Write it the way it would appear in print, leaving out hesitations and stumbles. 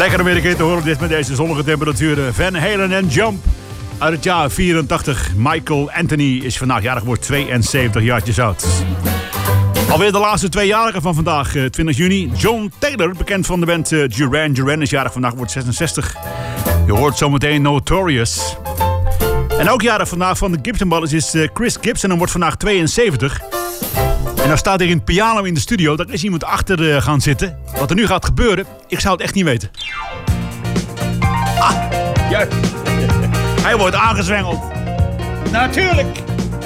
Lekker om weer een keer te horen dit met deze zonnige temperaturen. Van Halen en Jump uit het jaar 84. Michael Anthony is vandaag jarig, wordt 72 jaartjes oud. Alweer de laatste tweejarigen van vandaag, 20 juni. John Taylor, bekend van de band Duran Duran, is jarig vandaag, wordt 66. Je hoort zometeen Notorious. En ook jarig vandaag van de Gibson Brothers is Chris Gibson en wordt vandaag 72. En dan staat er in piano in de studio. Daar is iemand achter gaan zitten. Wat er nu gaat gebeuren, ik zou het echt niet weten. Ah, juist. Hij wordt aangezwengeld. Natuurlijk.